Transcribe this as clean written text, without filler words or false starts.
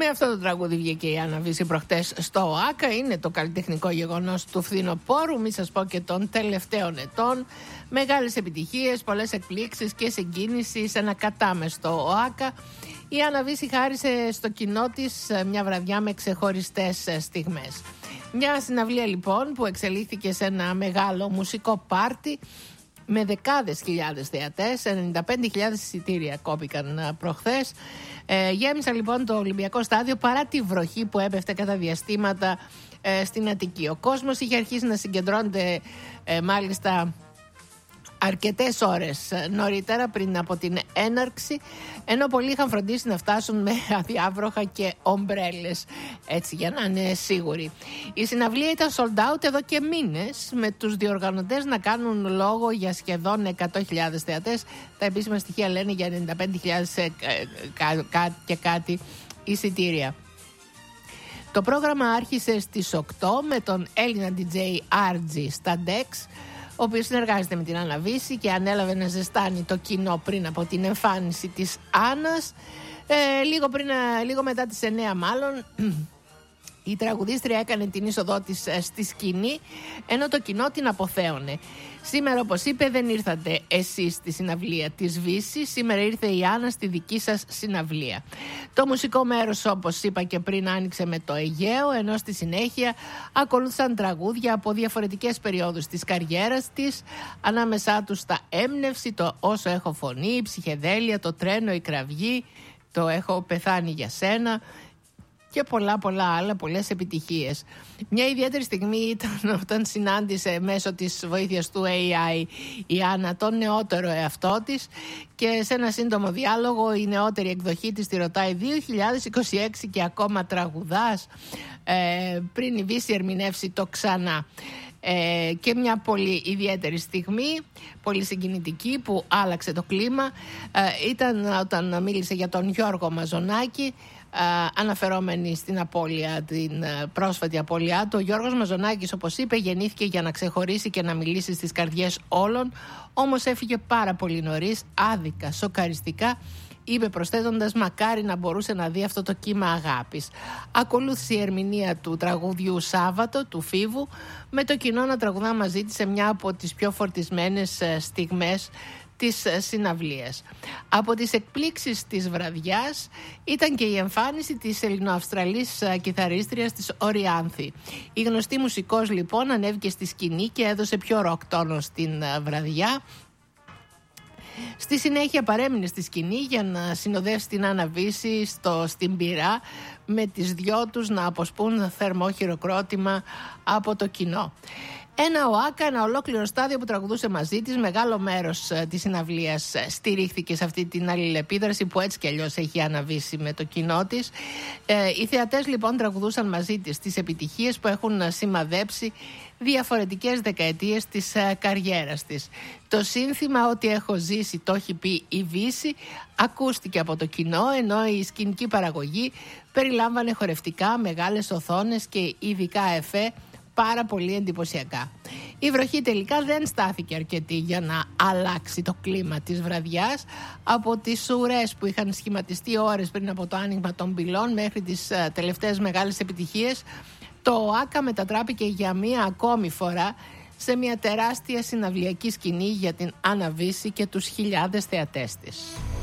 Με αυτό το τραγούδι βγήκε η Άννα Βύση προχτές στο ΟΑΚΑ. Είναι το καλλιτεχνικό γεγονός του φθινοπόρου, μη σας πω και των τελευταίων ετών. Μεγάλες επιτυχίες, πολλές εκπλήξεις και συγκίνηση σε ένα κατάμεστο ΟΑΚΑ. Η Άννα Βύση χάρισε στο κοινό της μια βραδιά με ξεχωριστές στιγμές. Μια συναυλία λοιπόν που εξελίχθηκε σε ένα μεγάλο μουσικό πάρτι με δεκάδες χιλιάδες θεατές, 95.000 εισιτήρια κόπηκαν προχθές. Γέμισα λοιπόν το Ολυμπιακό Στάδιο παρά τη βροχή που έπεφτε κατά διαστήματα στην Αττική. Ο κόσμος είχε αρχίσει να συγκεντρώνεται μάλιστα αρκετές ώρες νωρίτερα πριν από την έναρξη, ενώ πολλοί είχαν φροντίσει να φτάσουν με αδιάβροχα και ομπρέλες, έτσι για να είναι σίγουροι. Η συναυλία ήταν sold out εδώ και μήνες, με τους διοργανωτές να κάνουν λόγο για σχεδόν 100.000 θεατές. Τα επίσημα στοιχεία λένε για 95.000 και κάτι εισιτήρια. Το πρόγραμμα άρχισε στις 8 με τον Έλληνα DJ RG Stadex, ο οποίος συνεργάζεται με την Άννα Βύση και ανέλαβε να ζεστάνει το κοινό πριν από την εμφάνιση της Άννας. Λίγο μετά τις 9 μάλλον, η τραγουδίστρια έκανε την είσοδό της στη σκηνή, ενώ το κοινό την αποθέωνε. Σήμερα, όπως είπε, δεν ήρθατε εσείς στη συναυλία της Βύσης, σήμερα ήρθε η Άννα στη δική σας συναυλία. Το μουσικό μέρος, όπως είπα και πριν, άνοιξε με το Αιγαίο, ενώ στη συνέχεια ακολούθησαν τραγούδια από διαφορετικές περιόδους της καριέρας της, ανάμεσά τους τα Έμπνευση, το Όσο έχω φωνή, η Ψυχεδέλεια, το Τρένο, η Κραυγή, το Έχω πεθάνει για σένα και πολλά άλλα, πολλές επιτυχίες. Μια ιδιαίτερη στιγμή ήταν όταν συνάντησε μέσω της βοήθειας του AI η Άννα τον νεότερο εαυτό της και σε ένα σύντομο διάλογο η νεότερη εκδοχή της τη ρωτάει 2026 και ακόμα τραγουδάς, πριν η Βύση ερμηνεύσει το Ξανά. Και μια πολύ ιδιαίτερη στιγμή, πολύ συγκινητική, που άλλαξε το κλίμα, ήταν όταν μίλησε για τον Γιώργο Μαζονάκη, αναφερόμενη στην απώλεια, την πρόσφατη απώλειά του. Ο Γιώργος Μαζονάκης, όπως είπε, γεννήθηκε για να ξεχωρίσει και να μιλήσει στις καρδιές όλων, όμως έφυγε πάρα πολύ νωρίς, άδικα, σοκαριστικά, είπε προσθέτοντας μακάρι να μπορούσε να δει αυτό το κύμα αγάπης. Ακολούθησε η ερμηνεία του τραγούδιου Σάββατο του Φίβου, με το κοινό να τραγουδά μαζί της σε μια από τις πιο φορτισμένες στιγμές της συναυλίας. Από τις εκπλήξεις της βραδιάς ήταν και η εμφάνιση της Ελληνοαυστραλής κιθαρίστριας της Οριάνθη. Η γνωστή μουσικός λοιπόν ανέβηκε στη σκηνή και έδωσε πιο ροκ τόνο στην βραδιά. Στη συνέχεια παρέμεινε στη σκηνή για να συνοδεύσει την Άννα Βύση στην Πειρά, με τις δυο τους να αποσπούν θερμό χειροκρότημα από το κοινό. Ένα ΟΑΚΑ, ένα ολόκληρο στάδιο που τραγουδούσε μαζί της. Μεγάλο μέρος της συναυλίας στηρίχθηκε σε αυτή την αλληλεπίδραση που έτσι κι αλλιώς έχει αναβήσει με το κοινό της. Οι θεατές λοιπόν τραγουδούσαν μαζί της τις επιτυχίες που έχουν σημαδέψει διαφορετικές δεκαετίες της καριέρας της. Το σύνθημα «Ό,τι έχω ζήσει το έχει πει η Βύση» ακούστηκε από το κοινό, ενώ η σκηνική παραγωγή περιλάμβανε χορευτικά, μεγάλες οθόνες και ειδικά εφέ πάρα πολύ εντυπωσιακά. Η βροχή τελικά δεν στάθηκε αρκετή για να αλλάξει το κλίμα της βραδιάς. Από τις ουρές που είχαν σχηματιστεί ώρες πριν από το άνοιγμα των πυλών μέχρι τις τελευταίες μεγάλες επιτυχίες, το ΟΑΚΑ μετατράπηκε για μία ακόμη φορά σε μια τεράστια συναυλιακή σκηνή για την Άννα Βύση και τους χιλιάδες θεατές της.